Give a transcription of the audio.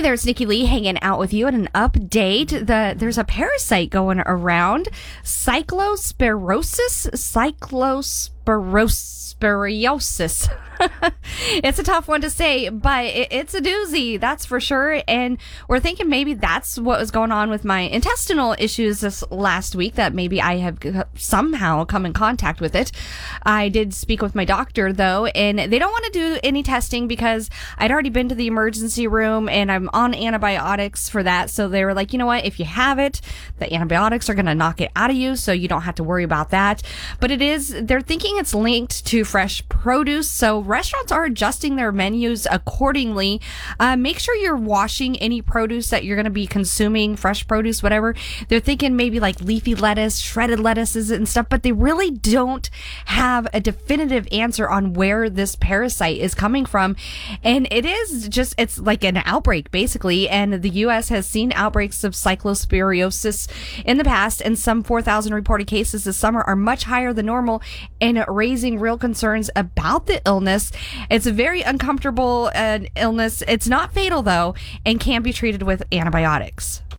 there, it's Nikki Lee hanging out with you at an update. There's a parasite going around, cyclosporiosis. It's a tough one to say, but it's a doozy, that's for sure. And we're thinking maybe that's what was going on with my intestinal issues this last week, that maybe I have somehow come in contact with it. I did speak with my doctor, though, and they don't want to do any testing because I'd already been to the emergency room and I'm on antibiotics for that. So they were like, you know what, if you have it, the antibiotics are going to knock it out of you, so you don't have to worry about that. But they're thinking it's linked to fresh produce, so restaurants are adjusting their menus accordingly. Make sure you're washing any produce that you're going to be consuming, fresh produce, whatever. They're thinking maybe like leafy lettuce, shredded lettuces and stuff, but they really don't have a definitive answer on where this parasite is coming from. And it's like an outbreak, basically. And the U.S. has seen outbreaks of cyclosporiosis in the past, and some 4,000 reported cases this summer are much higher than normal and raising real concerns about the illness. It's a very uncomfortable illness. It's not fatal, though, and can be treated with antibiotics.